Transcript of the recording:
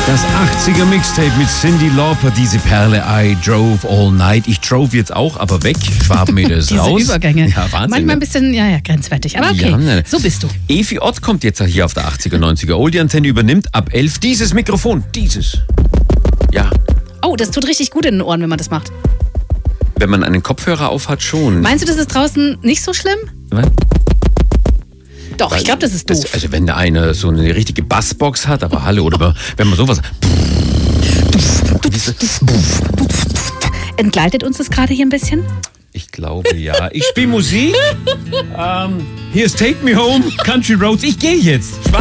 Das 80er Mixtape mit Cyndi Lauper, diese Perle, I drove all night. Ich drove jetzt auch, aber weg. Schwabenmeter ist Diese raus. Übergänge. Ja, Wahnsinn. Manchmal ein bisschen, grenzwertig. Aber okay, Ja, ne. so bist du. Evi Ott kommt jetzt hier auf der 80er, 90er Oldie-Antenne, übernimmt ab 11 dieses Mikrofon. Dieses. Ja, Oh, das tut richtig gut in den Ohren, wenn man das macht. wenn man einen Kopfhörer auf hat, schon. Meinst du, das ist draußen nicht so schlimm? Was? Doch, ich glaube, das ist doof. Also wenn da einer so eine richtige Bassbox hat, aber hallo, oder wenn man sowas... Entgleitet uns das gerade hier ein bisschen? Ich glaube, ja. Ich spiele Musik. Hier ist Take Me Home, Country Roads. Ich gehe jetzt.